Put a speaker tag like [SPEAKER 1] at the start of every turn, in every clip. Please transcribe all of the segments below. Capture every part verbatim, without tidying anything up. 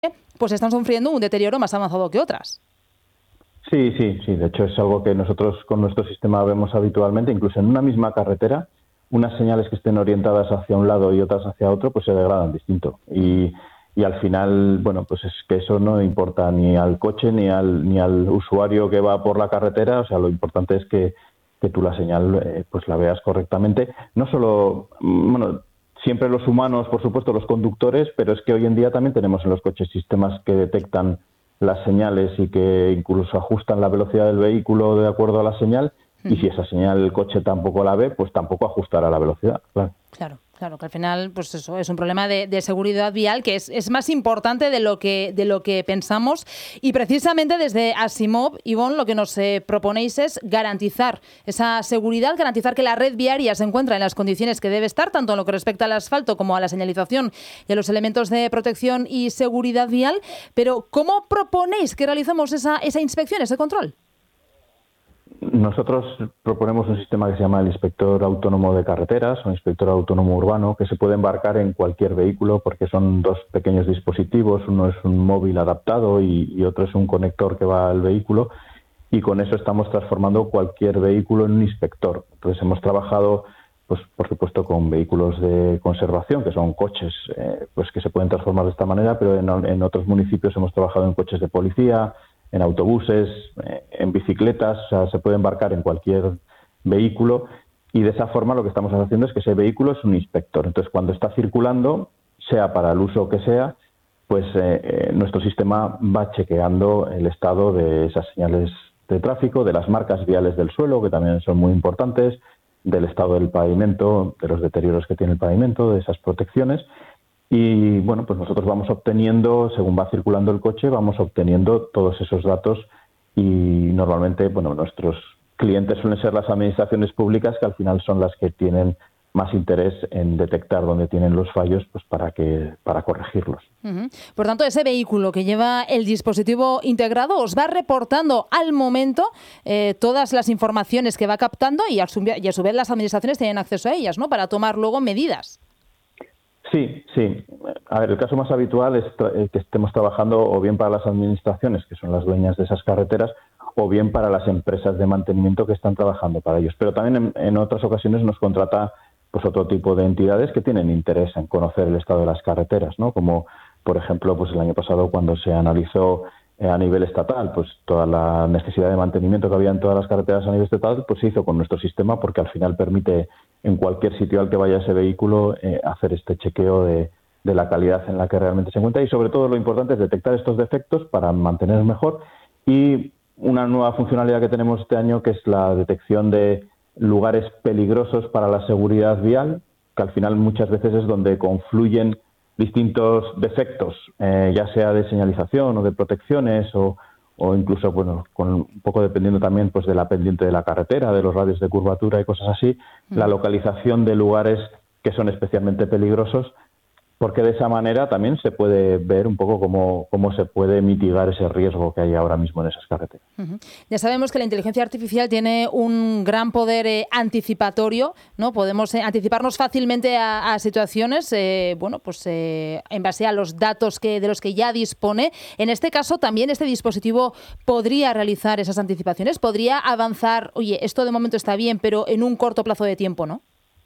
[SPEAKER 1] pues están sufriendo un deterioro más avanzado que otras.
[SPEAKER 2] Sí, sí, sí. De hecho, es algo que nosotros con nuestro sistema vemos habitualmente. Incluso en una misma carretera, unas señales que estén orientadas hacia un lado y otras hacia otro, pues se degradan distinto. Y, y al final, bueno, pues es que eso no importa ni al coche ni al ni al usuario que va por la carretera. O sea, lo importante es que, que tú la señal eh, pues la veas correctamente. No solo, bueno, siempre los humanos, por supuesto, los conductores, pero es que hoy en día también tenemos en los coches sistemas que detectan las señales y que incluso ajustan la velocidad del vehículo de acuerdo a la señal, y si esa señal el coche tampoco la ve, pues tampoco ajustará la velocidad. Claro.
[SPEAKER 1] Claro, claro, que al final, pues eso, es un problema de, de seguridad vial que es, es más importante de lo que de lo que pensamos. Y precisamente desde Asimov, Ivonne, lo que nos eh, proponéis es garantizar esa seguridad, garantizar que la red viaria se encuentra en las condiciones que debe estar, tanto en lo que respecta al asfalto como a la señalización y a los elementos de protección y seguridad vial. Pero, ¿cómo proponéis que realicemos esa, esa inspección, ese control?
[SPEAKER 2] Nosotros proponemos un sistema que se llama el inspector autónomo de carreteras o inspector autónomo urbano, que se puede embarcar en cualquier vehículo porque son dos pequeños dispositivos. Uno es un móvil adaptado y, y otro es un conector que va al vehículo, y con eso estamos transformando cualquier vehículo en un inspector. Entonces hemos trabajado, pues por supuesto, con vehículos de conservación, que son coches eh, pues que se pueden transformar de esta manera, pero en, en otros municipios hemos trabajado en coches de policía, en autobuses, eh, en bicicletas. O sea, se puede embarcar en cualquier vehículo, y de esa forma lo que estamos haciendo es que ese vehículo es un inspector. Entonces, cuando está circulando, sea para el uso que sea, pues eh, eh, nuestro sistema va chequeando el estado de esas señales de tráfico, de las marcas viales del suelo, que también son muy importantes, del estado del pavimento, de los deterioros que tiene el pavimento, de esas protecciones. Y bueno, pues nosotros vamos obteniendo, según va circulando el coche, vamos obteniendo todos esos datos, y normalmente, bueno, nuestros clientes suelen ser las administraciones públicas, que al final son las que tienen más interés en detectar dónde tienen los fallos, pues para que para corregirlos.
[SPEAKER 1] Uh-huh. Por tanto, ese vehículo que lleva el dispositivo integrado os va reportando al momento eh, todas las informaciones que va captando, y a, su, y a su vez las administraciones tienen acceso a ellas, ¿no?, para tomar luego medidas.
[SPEAKER 2] Sí, sí. A ver, el caso más habitual es que estemos trabajando o bien para las administraciones, que son las dueñas de esas carreteras, o bien para las empresas de mantenimiento que están trabajando para ellos. Pero también en, en otras ocasiones nos contrata pues otro tipo de entidades que tienen interés en conocer el estado de las carreteras, ¿no? Como, por ejemplo, pues el año pasado, cuando se analizó eh, a nivel estatal, pues toda la necesidad de mantenimiento que había en todas las carreteras a nivel estatal, pues se hizo con nuestro sistema, porque al final permite en cualquier sitio al que vaya ese vehículo eh, hacer este chequeo de, de la calidad en la que realmente se encuentra, y sobre todo lo importante es detectar estos defectos para mantener mejor. Y una nueva funcionalidad que tenemos este año, que es la detección de lugares peligrosos para la seguridad vial, que al final muchas veces es donde confluyen distintos defectos, eh, ya sea de señalización o de protecciones, o, o incluso, bueno, con un poco dependiendo también pues de la pendiente de la carretera, de los radios de curvatura y cosas así, mm. la localización de lugares que son especialmente peligrosos, porque de esa manera también se puede ver un poco cómo, cómo se puede mitigar ese riesgo que hay ahora mismo en esas carreteras.
[SPEAKER 1] Uh-huh. Ya sabemos que la inteligencia artificial tiene un gran poder eh, anticipatorio, ¿no? Podemos eh, anticiparnos fácilmente a, a situaciones, eh, bueno, pues eh, en base a los datos que, de los que ya dispone. En este caso, también este dispositivo podría realizar esas anticipaciones, podría avanzar, oye, esto de momento está bien, pero en un corto plazo de tiempo, ¿no?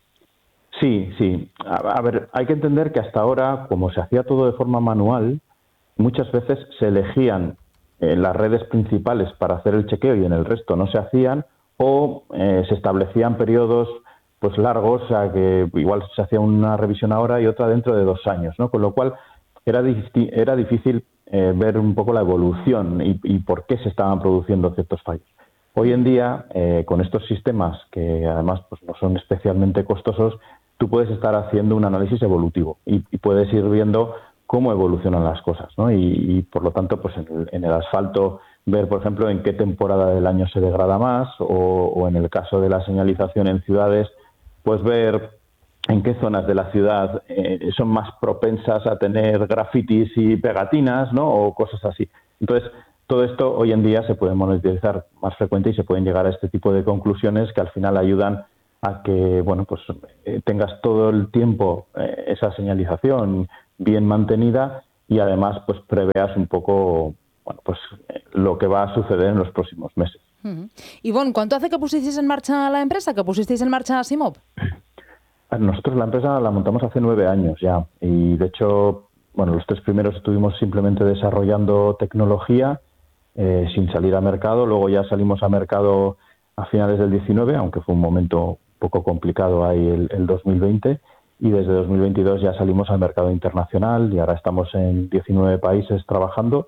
[SPEAKER 2] Sí, sí. A, a ver, hay que entender que hasta ahora, como se hacía todo de forma manual, muchas veces se elegían eh, las redes principales para hacer el chequeo y en el resto no se hacían, o eh, se establecían periodos pues largos, o sea, que igual se hacía una revisión ahora y otra dentro de dos años, ¿no? Con lo cual era, di- era difícil eh, ver un poco la evolución y, y por qué se estaban produciendo ciertos fallos. Hoy en día, eh, con estos sistemas, que además pues, no son especialmente costosos, tú puedes estar haciendo un análisis evolutivo y, y puedes ir viendo cómo evolucionan las cosas, ¿no? Y, y por lo tanto, pues en el, en el asfalto, ver, por ejemplo, en qué temporada del año se degrada más, o, o en el caso de la señalización en ciudades, pues ver en qué zonas de la ciudad eh, son más propensas a tener grafitis y pegatinas, ¿no? O cosas así. Entonces, todo esto hoy en día se puede monitorizar más frecuente y se pueden llegar a este tipo de conclusiones que al final ayudan a que, bueno, pues eh, tengas todo el tiempo eh, esa señalización bien mantenida y además pues preveas un poco, bueno, pues lo que va a suceder en los próximos meses.
[SPEAKER 1] Uh-huh. Ivonne, ¿cuánto hace que pusisteis en marcha la empresa, que pusisteis en marcha Asimov?
[SPEAKER 2] Nosotros la empresa la montamos hace nueve años ya, y de hecho, bueno, los tres primeros estuvimos simplemente desarrollando tecnología eh, sin salir a mercado. Luego ya salimos a mercado a finales del diecinueve, aunque fue un momento un poco complicado ahí el, el dos mil veinte, y desde dos mil veintidós ya salimos al mercado internacional y ahora estamos en diecinueve países trabajando.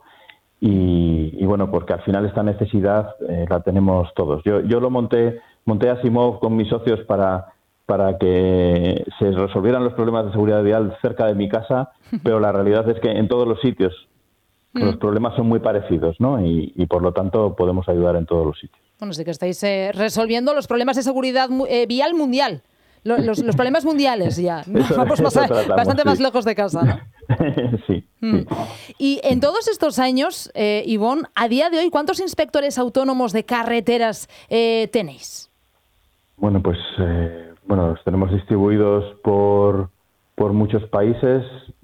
[SPEAKER 2] Y, y bueno, porque al final esta necesidad eh, la tenemos todos. Yo, yo lo monté, monté Asimov con mis socios para, para que se resolvieran los problemas de seguridad vial cerca de mi casa, pero la realidad es que en todos los sitios mm. los problemas son muy parecidos, ¿no? Y, y por lo tanto podemos ayudar en todos los sitios.
[SPEAKER 1] Bueno, sí que estáis eh, resolviendo los problemas de seguridad eh, vial mundial. Los, los, los problemas mundiales ya.
[SPEAKER 2] Eso,
[SPEAKER 1] Vamos
[SPEAKER 2] eso
[SPEAKER 1] más,
[SPEAKER 2] tratamos,
[SPEAKER 1] bastante
[SPEAKER 2] sí.
[SPEAKER 1] más lejos de casa, ¿no?
[SPEAKER 2] sí,
[SPEAKER 1] mm.
[SPEAKER 2] sí.
[SPEAKER 1] Y en todos estos años, eh, Ivonne, a día de hoy, ¿cuántos inspectores autónomos de carreteras eh, tenéis?
[SPEAKER 2] Bueno, pues eh, bueno, los tenemos distribuidos por, por muchos países.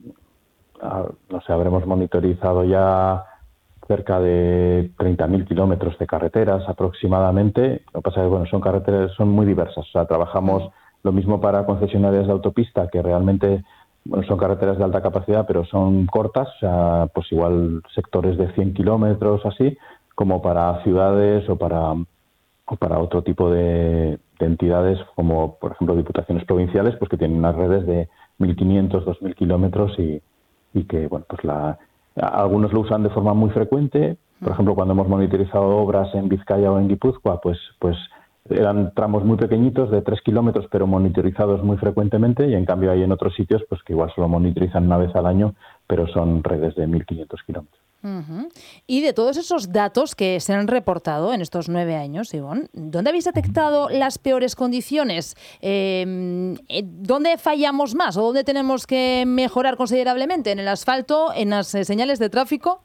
[SPEAKER 2] Ah, no sé, habremos monitorizado ya cerca de treinta mil kilómetros de carreteras aproximadamente. Lo que pasa es que bueno, son carreteras, son muy diversas. O sea, trabajamos lo mismo para concesionarias de autopista, que realmente bueno, son carreteras de alta capacidad, pero son cortas, o sea, pues igual sectores de cien kilómetros así, como para ciudades o para, o para otro tipo de, de entidades, como por ejemplo diputaciones provinciales, pues que tienen unas redes de mil quinientos, dos mil kilómetros y, y que, bueno, pues la, algunos lo usan de forma muy frecuente. Por ejemplo, cuando hemos monitorizado obras en Vizcaya o en Guipúzcoa, pues, pues eran tramos muy pequeñitos de tres kilómetros, pero monitorizados muy frecuentemente, y en cambio hay en otros sitios pues que igual solo monitorizan una vez al año, pero son redes de mil quinientos kilómetros.
[SPEAKER 1] Uh-huh. Y de todos esos datos que se han reportado en estos nueve años, Ivonne, ¿dónde habéis detectado las peores condiciones? Eh, ¿Dónde fallamos más o dónde tenemos que mejorar considerablemente? ¿En el asfalto, en las eh, señales de tráfico?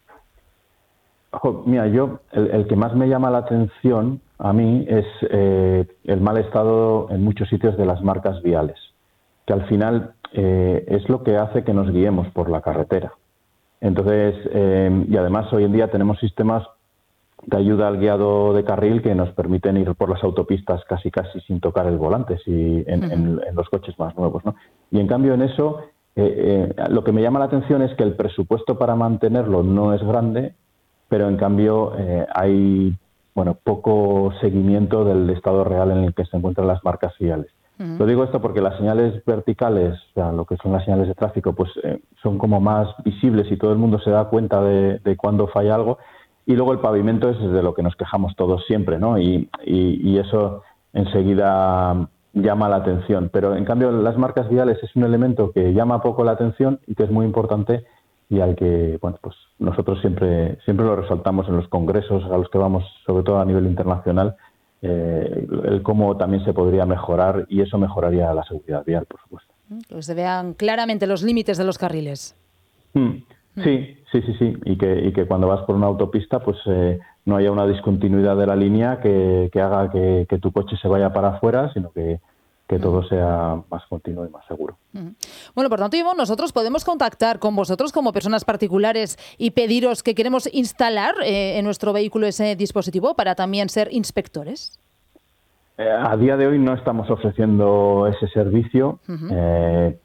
[SPEAKER 2] Ojo, mira, yo el, el que más me llama la atención a mí es eh, el mal estado en muchos sitios de las marcas viales, que al final eh, es lo que hace que nos guiemos por la carretera. Entonces, eh, y además hoy en día tenemos sistemas de ayuda al guiado de carril que nos permiten ir por las autopistas casi casi sin tocar el volante, si en, uh-huh. en, en los coches más nuevos, ¿no? Y en cambio en eso, eh, eh, lo que me llama la atención es que el presupuesto para mantenerlo no es grande, pero en cambio eh, hay bueno poco seguimiento del estado real en el que se encuentran las marcas viales. Uh-huh. Lo digo esto porque las señales verticales, o sea, lo que son las señales de tráfico, pues eh, son como más visibles y todo el mundo se da cuenta de, de cuando falla algo. Y luego el pavimento es de lo que nos quejamos todos siempre, ¿no? Y, y, y eso enseguida llama la atención. Pero en cambio las marcas viales es un elemento que llama poco la atención y que es muy importante y al que, bueno, pues nosotros siempre siempre lo resaltamos en los congresos a los que vamos, sobre todo a nivel internacional, eh, el cómo también se podría mejorar, y eso mejoraría la seguridad vial, por supuesto.
[SPEAKER 1] Que se vean claramente los límites de los carriles.
[SPEAKER 2] Mm, sí, sí, sí, sí, y que, y que cuando vas por una autopista, pues eh, no haya una discontinuidad de la línea que, que haga que, que tu coche se vaya para afuera, sino que que todo sea más continuo y más seguro.
[SPEAKER 1] Bueno, por tanto, Ivonne, nosotros podemos contactar con vosotros como personas particulares y pediros que queremos instalar eh, en nuestro vehículo ese dispositivo para también ser inspectores.
[SPEAKER 2] Eh, a día de hoy no estamos ofreciendo ese servicio. Uh-huh. Eh,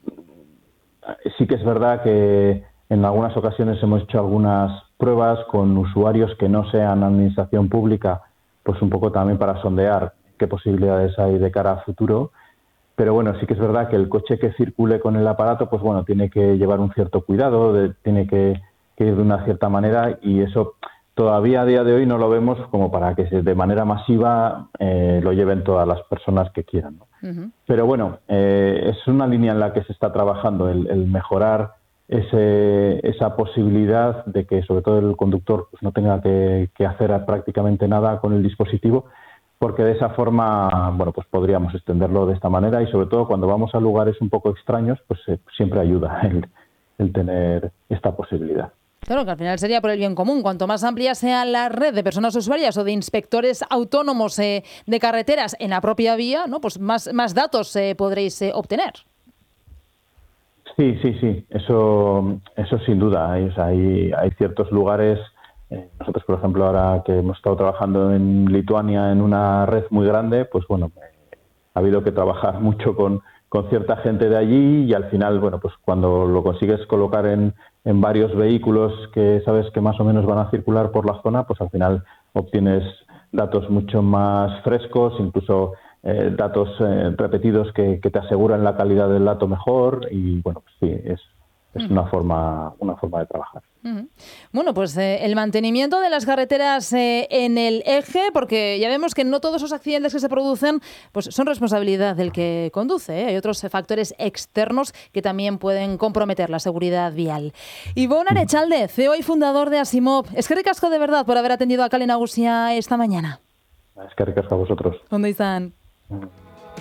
[SPEAKER 2] sí que es verdad que en algunas ocasiones hemos hecho algunas pruebas con usuarios que no sean administración pública, pues un poco también para sondear qué posibilidades hay de cara a futuro. Pero bueno, sí que es verdad que el coche que circule con el aparato, pues bueno, tiene que llevar un cierto cuidado, de, tiene que, que ir de una cierta manera, y eso todavía a día de hoy no lo vemos como para que de manera masiva eh, lo lleven todas las personas que quieran, ¿no? Uh-huh. Pero bueno, eh, es una línea en la que se está trabajando, el, el mejorar ese, esa posibilidad de que sobre todo el conductor pues no tenga que, que hacer prácticamente nada con el dispositivo, porque de esa forma, bueno, pues podríamos extenderlo de esta manera, y sobre todo cuando vamos a lugares un poco extraños, pues eh, siempre ayuda el, el tener esta posibilidad.
[SPEAKER 1] Claro, que al final sería por el bien común. Cuanto más amplia sea la red de personas usuarias o de inspectores autónomos eh, de carreteras en la propia vía, ¿no? Pues más, más datos eh, podréis eh, obtener.
[SPEAKER 2] Sí, sí, sí, eso, eso sin duda. Hay, o sea, hay, hay ciertos lugares. Eh, nosotros, por ejemplo, ahora que hemos estado trabajando en Lituania en una red muy grande, pues bueno, eh, ha habido que trabajar mucho con, con cierta gente de allí y al final, bueno, pues cuando lo consigues colocar en, en varios vehículos que sabes que más o menos van a circular por la zona, pues al final obtienes datos mucho más frescos, incluso eh, datos eh, repetidos que, que te aseguran la calidad del dato mejor y bueno, pues sí, es, es una forma, una forma de trabajar.
[SPEAKER 1] Uh-huh. Bueno, pues eh, el mantenimiento de las carreteras eh, en el eje, porque ya vemos que no todos esos accidentes que se producen pues son responsabilidad del que conduce, ¿eh? Hay otros eh, factores externos que también pueden comprometer la seguridad vial. Ibon Arechalde, C E O y fundador de Asimov, eskerrik asko de verdad por haber atendido a Kale Nagusia esta mañana.
[SPEAKER 2] Eskerrik asko a vosotros.
[SPEAKER 1] Ondo izan.
[SPEAKER 2] Mm.